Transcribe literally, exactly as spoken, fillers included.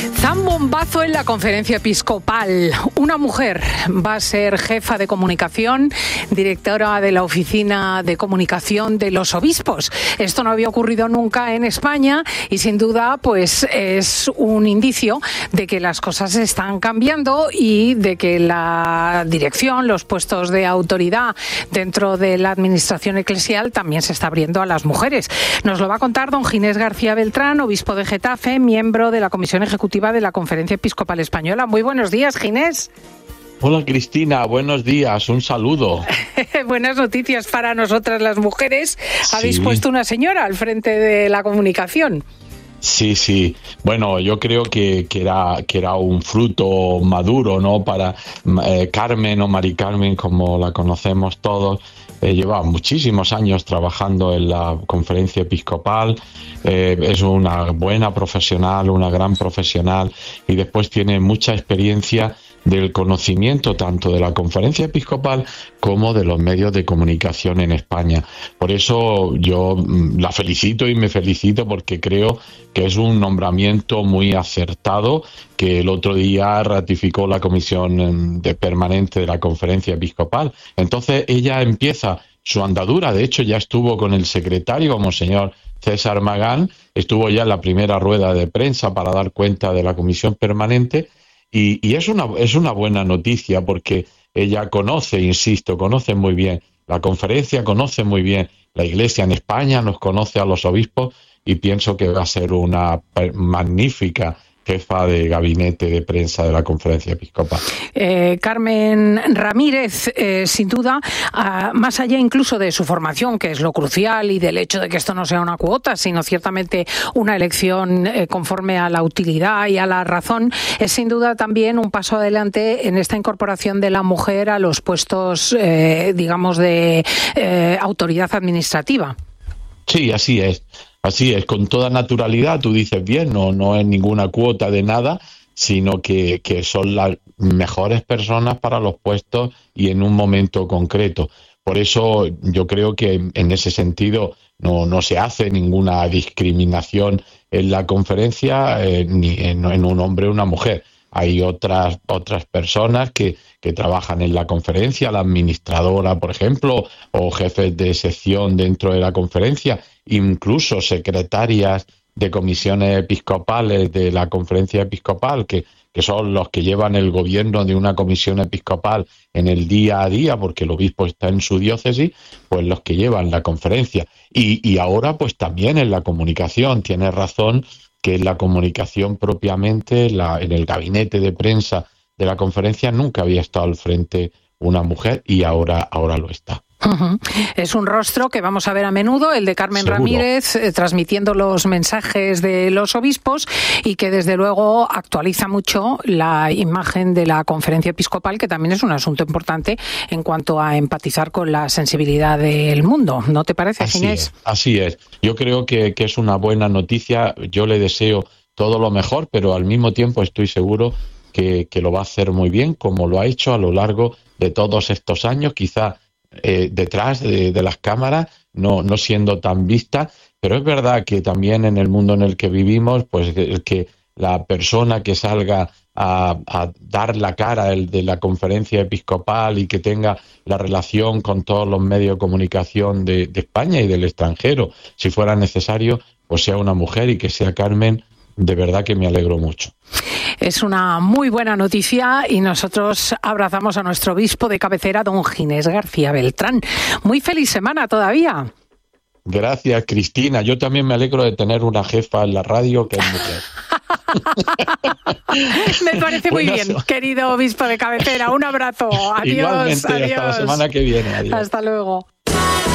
Zambombazo en la conferencia episcopal. Una mujer va a ser jefa de comunicación, directora de la oficina de comunicación de los obispos. Esto no había ocurrido nunca en España y sin duda pues es un indicio de que las cosas están cambiando y de que la dirección, los puestos de autoridad dentro de la administración eclesial también se está abriendo a las mujeres. Nos lo va a contar don Ginés García Beltrán, obispo de Getafe, miembro de la Comisión Ejecutiva de la Conferencia Episcopal Española. Muy buenos días, Ginés. Hola, Cristina, buenos días, un saludo. Buenas noticias para nosotras las mujeres. Sí. Habéis puesto una señora al frente de la comunicación. Sí, sí. Bueno, yo creo que, que, era, que era un fruto maduro, ¿no? Para eh, Carmen o Mari Carmen, como la conocemos todos. Eh, lleva muchísimos años trabajando en la conferencia episcopal, eh, es una buena profesional, una gran profesional y después tiene mucha experiencia del conocimiento tanto de la conferencia episcopal como de los medios de comunicación en España. Por eso yo la felicito y me felicito porque creo que es un nombramiento muy acertado que el otro día ratificó la Comisión de Permanente de la Conferencia Episcopal. Entonces ella empieza su andadura, de hecho ya estuvo con el secretario, Monseñor César Magán, estuvo ya en la primera rueda de prensa para dar cuenta de la Comisión Permanente. Y, y es una es una buena noticia porque ella conoce, insisto, conoce muy bien la conferencia, conoce muy bien la Iglesia en España, nos conoce a los obispos y pienso que va a ser una magnífica jefa de gabinete de prensa de la Conferencia Episcopal. Eh, Carmen Ramírez, eh, sin duda, uh, más allá incluso de su formación, que es lo crucial, y del hecho de que esto no sea una cuota, sino ciertamente una elección eh, conforme a la utilidad y a la razón, es sin duda también un paso adelante en esta incorporación de la mujer a los puestos, eh, digamos, de eh, autoridad administrativa. Sí, así es. Así es, con toda naturalidad, tú dices bien, no, no es ninguna cuota de nada, sino que, que son las mejores personas para los puestos y en un momento concreto. Por eso yo creo que en ese sentido no, no se hace ninguna discriminación en la conferencia, eh, ni en, en un hombre o una mujer. Hay otras otras personas que, que trabajan en la conferencia, la administradora, por ejemplo, o jefes de sección dentro de la conferencia, incluso secretarias de comisiones episcopales de la conferencia episcopal, que, que son los que llevan el gobierno de una comisión episcopal en el día a día, porque el obispo está en su diócesis, pues los que llevan la conferencia. Y, y ahora pues también en la comunicación, tiene razón, que en la comunicación propiamente, la, en el gabinete de prensa de la conferencia, nunca había estado al frente una mujer y ahora, ahora lo está. Uh-huh. Es un rostro que vamos a ver a menudo, el de Carmen Seguro. Ramírez, eh, transmitiendo los mensajes de los obispos y que desde luego actualiza mucho la imagen de la conferencia episcopal, que también es un asunto importante en cuanto a empatizar con la sensibilidad del mundo. ¿No te parece, Así Ginés? Es, así es. Yo creo que, que es una buena noticia. Yo le deseo todo lo mejor, pero al mismo tiempo estoy seguro que, que lo va a hacer muy bien, como lo ha hecho a lo largo de todos estos años, quizá Eh, detrás de, de las cámaras, no, no siendo tan vista, pero es verdad que también en el mundo en el que vivimos, pues el que la persona que salga a, a dar la cara el de la conferencia episcopal y que tenga la relación con todos los medios de comunicación de, de España y del extranjero, si fuera necesario, pues sea una mujer y que sea Carmen, de verdad que me alegro mucho. Es una muy buena noticia y nosotros abrazamos a nuestro obispo de cabecera, don Ginés García Beltrán. Muy feliz semana todavía. Gracias, Cristina. Yo también me alegro de tener una jefa en la radio que es mujer. Me parece muy bien, querido obispo de cabecera. Un abrazo. Adiós. Igualmente, adiós. hasta la semana que viene. Adiós. Hasta luego.